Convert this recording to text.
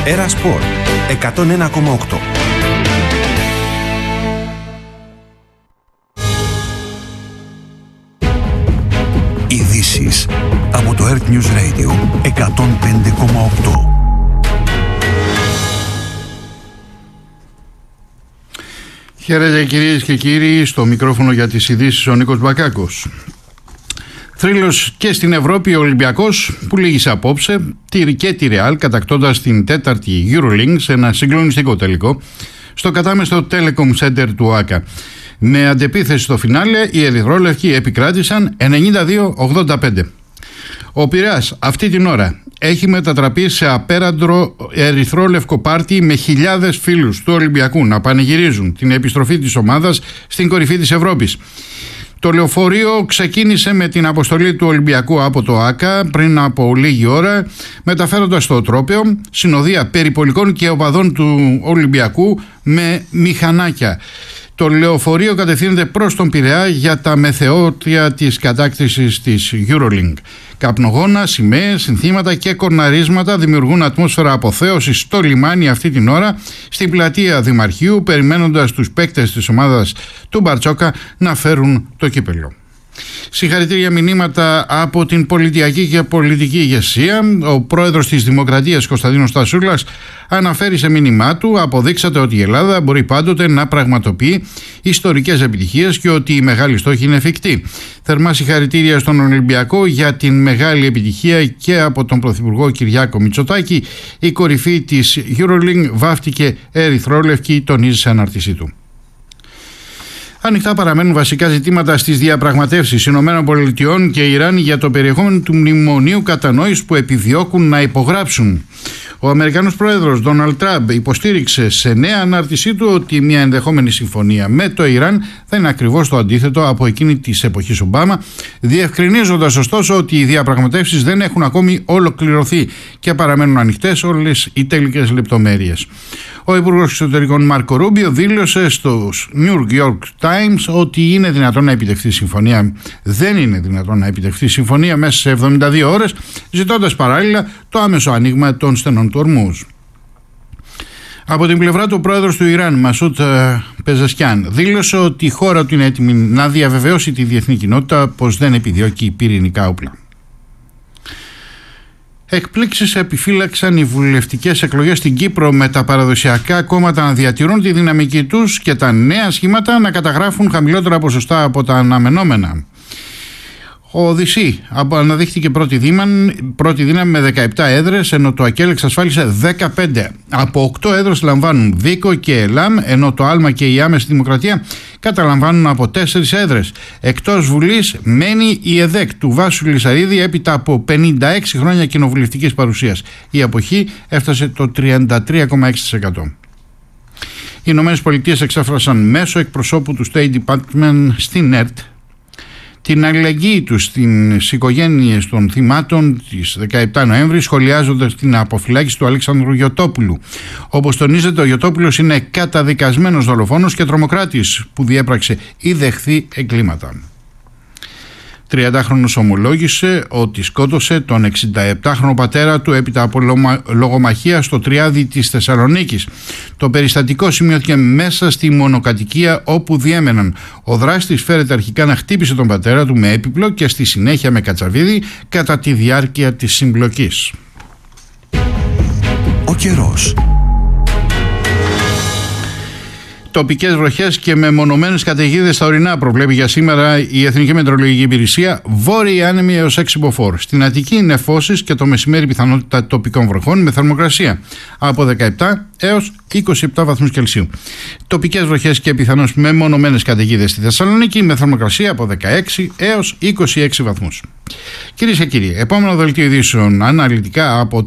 Έρα Σπορ 101,8. Ειδήσεις από το Earth News Radio 105,8. Χαίρετε κυρίες και κύριοι, στο μικρόφωνο για τις ειδήσεις ο Νίκος Μπακάκος. Θρύλος και στην Ευρώπη ο Ολυμπιακός που λύγησε απόψε και τη Real κατακτώντας την τέταρτη EuroLeague σε ένα συγκλονιστικό τελικό στο κατάμεστο Telecom Center του ΟΑΚΑ. Με αντεπίθεση στο φινάλε οι ερυθρόλευκοι επικράτησαν 92-85. Ο Πειραιάς αυτή την ώρα έχει μετατραπεί σε απέραντρο ερυθρόλευκο πάρτι με χιλιάδες φίλους του Ολυμπιακού να πανηγυρίζουν την επιστροφή της ομάδας στην κορυφή της Ευρώπης. Το λεωφορείο ξεκίνησε με την αποστολή του Ολυμπιακού από το ΆΚΑ πριν από λίγη ώρα, μεταφέροντας στο τρόπαιο συνοδεία περιπολικών και οπαδών του Ολυμπιακού με μηχανάκια. Το λεωφορείο κατευθύνεται προς τον Πειραιά για τα μεθεώρια της κατάκτησης της EuroLeague. Καπνογόνα, σημαίες, συνθήματα και κορναρίσματα δημιουργούν ατμόσφαιρα αποθέωσης στο λιμάνι αυτή την ώρα στην πλατεία Δημαρχείου, περιμένοντας τους παίκτες της ομάδας του Μπαρτσόκα να φέρουν το κύπελλο. Συγχαρητήρια μηνύματα από την πολιτιακή και πολιτική ηγεσία. Ο πρόεδρος της Δημοκρατίας Κωνσταντίνος Τασούλας αναφέρει σε μήνυμά του: αποδείξατε ότι η Ελλάδα μπορεί πάντοτε να πραγματοποιεί ιστορικές επιτυχίες και ότι η μεγάλη στόχη είναι εφικτή. Θερμά συγχαρητήρια στον Ολυμπιακό για την μεγάλη επιτυχία και από τον Πρωθυπουργό Κυριάκο Μητσοτάκη. Η κορυφή της EuroLeague βάφτηκε ερυθρόλευκη, τονίζει σε ανάρτησή του. Ανοιχτά παραμένουν βασικά ζητήματα στις διαπραγματεύσεις ΗΠΑ και Ιράν για το περιεχόμενο του μνημονίου κατανόησης που επιδιώκουν να υπογράψουν. Ο Αμερικανός πρόεδρος Ντόναλντ Τραμπ υποστήριξε σε νέα ανάρτησή του ότι μια ενδεχόμενη συμφωνία με το Ιράν θα είναι ακριβώς το αντίθετο από εκείνη της εποχής Ομπάμα, διευκρινίζοντας ωστόσο ότι οι διαπραγματεύσεις δεν έχουν ακόμη ολοκληρωθεί και παραμένουν ανοιχτές όλες οι τελικές λεπτομέρειες. Ο Υπουργός Εξωτερικών Μάρκο Ρούμπιο δήλωσε στους New York Times ότι είναι δυνατόν να επιτευχθεί συμφωνία. Δεν είναι δυνατόν να επιτευχθεί συμφωνία μέσα σε 72 ώρες, ζητώντας παράλληλα το άμεσο άνοιγμα των στενών του Ορμούζ. Από την πλευρά του, ο πρόεδρος του Ιράν, Μασούτ Πεζεσκιάν, δήλωσε ότι η χώρα του είναι έτοιμη να διαβεβαιώσει τη διεθνή κοινότητα πως δεν επιδιώκει πυρηνικά όπλα. Εκπλήξεις επιφύλαξαν οι βουλευτικές εκλογές στην Κύπρο, με τα παραδοσιακά κόμματα να διατηρούν τη δυναμική τους και τα νέα σχήματα να καταγράφουν χαμηλότερα ποσοστά από τα αναμενόμενα. Ο ΟΔΙΣΗ αναδείχθηκε πρώτη δύναμη με 17 έδρες, ενώ το ΑΚΕΛ εξασφάλισε 15. Από 8 έδρες λαμβάνουν Δίκο και ΕΛΑΜ, ενώ το ΑΛΜΑ και η Άμεση Δημοκρατία καταλαμβάνουν από 4 έδρες. Εκτός Βουλής μένει η ΕΔΕΚ του Βάσου Λυσαρίδη έπειτα από 56 χρόνια κοινοβουλευτικής παρουσίας. Η αποχή έφτασε το 33,6%. Οι ΗΠΑ εξέφρασαν μέσω εκπροσώπου του State Department στην ΕΡΤ την αλληλεγγύη τους στις οικογένειες των θυμάτων της 17 Νοέμβρη, σχολιάζοντας την αποφυλάκηση του Αλέξανδρου Γιωτόπουλου. Όπως τονίζεται, ο Γιωτόπουλος είναι καταδικασμένος δολοφόνος και τρομοκράτης που διέπραξε ή δεχθεί εγκλήματα. 30χρονος ομολόγησε ότι σκότωσε τον 67χρονο πατέρα του έπειτα από λογομαχία στο Τριάδι της Θεσσαλονίκης. Το περιστατικό σημειώθηκε μέσα στη μονοκατοικία όπου διέμεναν. Ο δράστης φέρεται αρχικά να χτύπησε τον πατέρα του με έπιπλο και στη συνέχεια με κατσαβίδι κατά τη διάρκεια της συμπλοκής. Ο καιρός. Τοπικές βροχές και μεμονωμένες καταιγίδες στα ορεινά προβλέπει για σήμερα η Εθνική Μετεωρολογική Υπηρεσία. Βόρειοι άνεμοι έως 6 μποφόρ. Στην Αττική νεφώσεις και το μεσημέρι πιθανότητα τοπικών βροχών με θερμοκρασία από 17 έως 27 βαθμούς Κελσίου. Τοπικές βροχές και πιθανώς μεμονωμένες καταιγίδες στη Θεσσαλονίκη με θερμοκρασία από 16 έως 26 βαθμούς. Κυρίες και κύριοι, επόμενο δελτίο ειδήσεων αναλυτικά από